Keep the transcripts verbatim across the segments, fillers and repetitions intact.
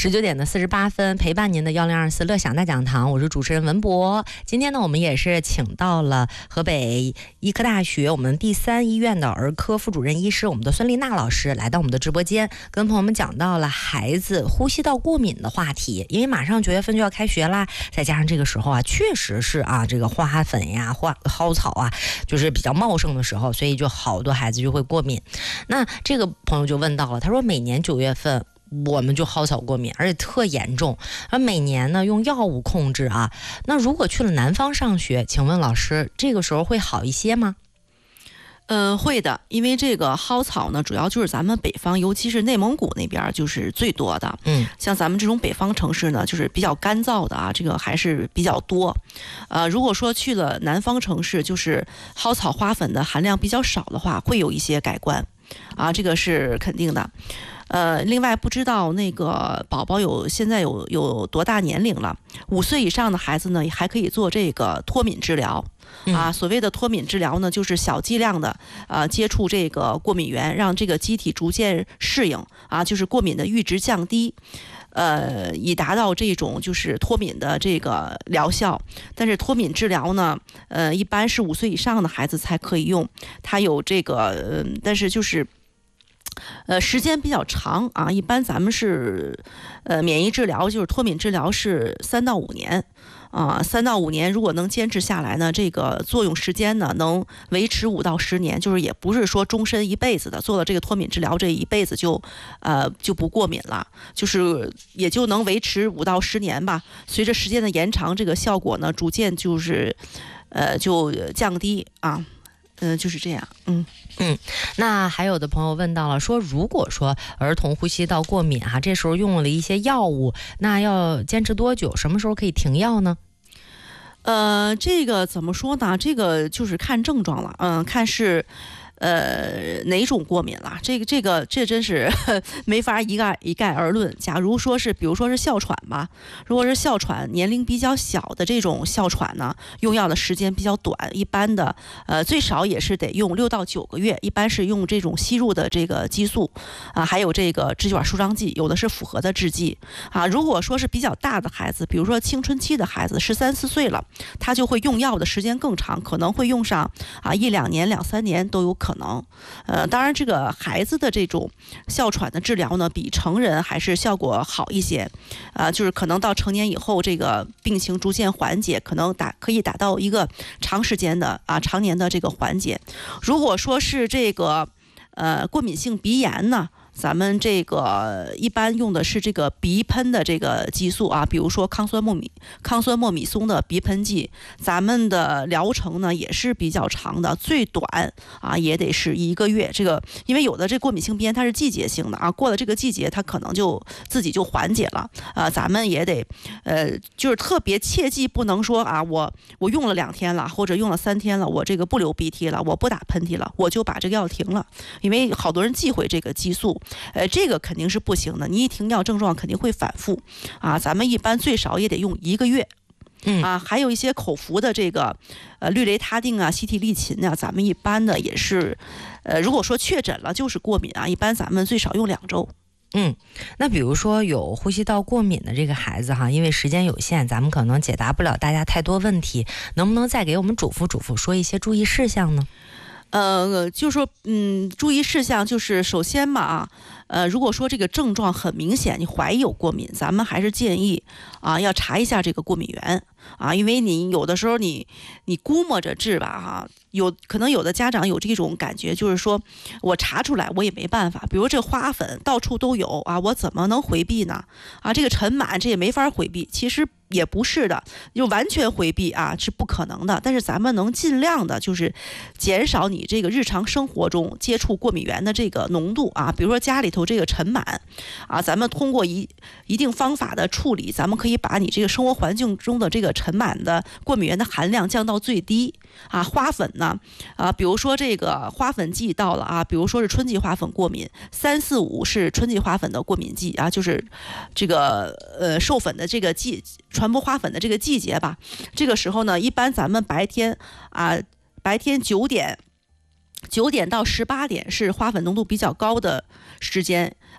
十九点的四十八分，陪伴您的幺零二四乐享大讲堂，我是主持人文博。今天呢，我们也是请到了河北医科大学我们第三医院的儿科副主任医师，我们的孙丽娜老师来到我们的直播间，跟朋友们讲到了孩子呼吸道过敏的话题。因为马上九月份就要开学啦，再加上这个时候啊，确实是啊，这个花粉呀、花蒿草啊，就是比较茂盛的时候，所以就好多孩子就会过敏。那这个朋友就问到了，他说每年九月份我们就蒿草过敏，而且特严重，而每年呢用药物控制啊。那如果去了南方上学，请问老师，这个时候会好一些吗？ 嗯，会的，因为这个蒿草呢，主要就是咱们北方，尤其是内蒙古那边就是最多的。 嗯， 像咱们这种北方城市呢，就是比较干燥的啊，这个还是比较多。呃，如果说去了南方城市，就是蒿草花粉的含量比较少的话，会有一些改观啊，这个是肯定的。呃，另外不知道那个宝宝有现在有有多大年龄了？五岁以上的孩子呢，还可以做这个脱敏治疗。啊，所谓的脱敏治疗呢，就是小剂量的呃接触这个过敏源，让这个机体逐渐适应啊，就是过敏的阈值降低，呃，以达到这种就是脱敏的这个疗效。但是脱敏治疗呢，呃，一般是五岁以上的孩子才可以用，它有这个，呃、但是就是。呃，时间比较长啊，一般咱们是，呃，免疫治疗就是脱敏治疗是三到五年，啊，三到五年，如果能坚持下来呢，这个作用时间呢能维持五到十年，就是也不是说终身一辈子的，做了这个脱敏治疗这一辈子就，呃，就不过敏了，就是也就能维持五到十年吧。随着时间的延长，这个效果呢逐渐就是，呃，就降低啊。嗯、呃，就是这样，嗯嗯，那还有的朋友问到了，说如果说儿童呼吸道过敏哈、啊，这时候用了一些药物，那要坚持多久？什么时候可以停药呢？ 呃，这个怎么说呢？这个就是看症状了，嗯，看是。呃，哪种过敏了？这个这个这真是呵没法一概一概而论。假如说是，比如说是哮喘吧，如果是哮喘，年龄比较小的这种哮喘呢，用药的时间比较短，一般的呃最少也是得用六到九个月，一般是用这种吸入的这个激素啊，还有这个支气管舒张剂，有的是复合的制剂啊。如果说是比较大的孩子，比如说青春期的孩子，十三四岁了，他就会用药的时间更长，可能会用上啊一两年、两三年都有可能。可能，呃，当然，这个孩子的这种哮喘的治疗呢，比成人还是效果好一些，啊、呃，就是可能到成年以后，这个病情逐渐缓解，可能达可以达到一个长时间的啊常年的这个缓解。如果说是这个呃过敏性鼻炎呢？咱们这个一般用的是这个鼻喷的这个激素啊，比如说抗酸莫米抗酸莫米松的鼻喷剂，咱们的疗程呢也是比较长的，最短啊也得是一个月。这个因为有的这过敏性鼻炎它是季节性的啊，过了这个季节它可能就自己就缓解了啊，咱们也得呃就是特别切记不能说啊我我用了两天了或者用了三天了，我这个不流鼻涕了，我不打喷嚏了，我就把这个药停了，因为好多人忌讳这个激素。呃，这个肯定是不行的，你一停药症状肯定会反复啊。咱们一般最少也得用一个月， 嗯啊，还有一些口服的这个呃氯雷他定啊、西替利嗪啊，咱们一般的也是，呃，如果说确诊了就是过敏啊，一般咱们最少用两周。 嗯，那比如说有呼吸道过敏的这个孩子哈，因为时间有限，咱们可能解答不了大家太多问题，能不能再给我们嘱咐嘱咐，说一些注意事项呢？ 呃，就说嗯，注意事项就是首先嘛啊，呃，如果说这个症状很明显，你怀疑有过敏，咱们还是建议啊要查一下这个过敏源啊，因为你有的时候你你估摸着治吧哈、啊，有可能有的家长有这种感觉，就是说我查出来我也没办法，比如这花粉到处都有啊，我怎么能回避呢？啊，这个尘螨这也没法回避，其实。也不是的，就完全回避啊是不可能的。但是咱们能尽量的，就是减少你这个日常生活中接触过敏源的这个浓度啊。比如说家里头这个尘螨啊，咱们通过一一定方法的处理，咱们可以把你这个生活环境中的这个尘螨的过敏源的含量降到最低啊。花粉呢啊，比如说这个花粉季到了啊，比如说是春季花粉过敏，三四五是春季花粉的过敏季啊，就是这个呃授粉的这个季。传播花粉的这个季节吧，这个时候呢，一般咱们白天啊，白天九点九点到十八点是花粉浓度比较高的时间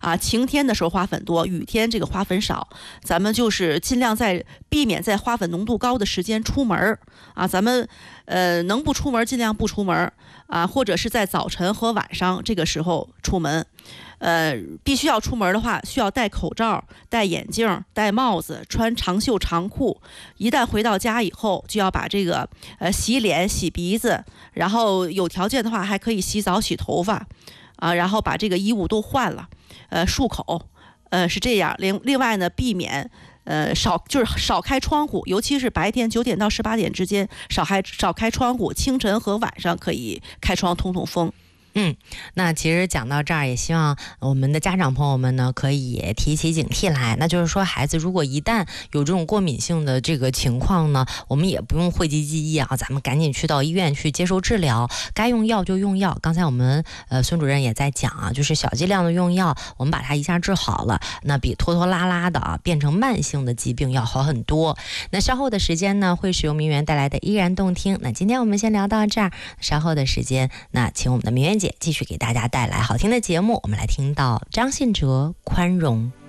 啊，晴天的时候花粉多，雨天这个花粉少，咱们就是尽量在避免在花粉浓度高的时间出门啊，咱们呃能不出门尽量不出门啊，或者是在早晨和晚上这个时候出门。呃，必须要出门的话，需要戴口罩、戴眼镜、戴帽子、穿长袖长裤。一旦回到家以后，就要把这个呃洗脸、洗鼻子，然后有条件的话还可以洗澡、洗头发，啊，然后把这个衣物都换了，呃，漱口，呃，是这样。另另外呢，避免呃少就是少开窗户，尤其是白天九点到十八点之间，少开少开窗户，清晨和晚上可以开窗通通风。 嗯，那其实讲到这儿，也希望我们的家长朋友们呢，可以提起警惕来。那就是说，孩子如果一旦有这种过敏性的这个情况呢，我们也不用讳疾忌医啊，咱们赶紧去到医院去接受治疗，该用药就用药。刚才我们呃孙主任也在讲啊，就是小剂量的用药，我们把它一下治好了，那比拖拖拉拉的啊变成慢性的疾病要好很多。那稍后的时间呢，会是由明媛带来的依然动听。那今天我们先聊到这儿，稍后的时间，那请我们的明媛姐继续给大家带来好听的节目，我们来听到张信哲《宽容》。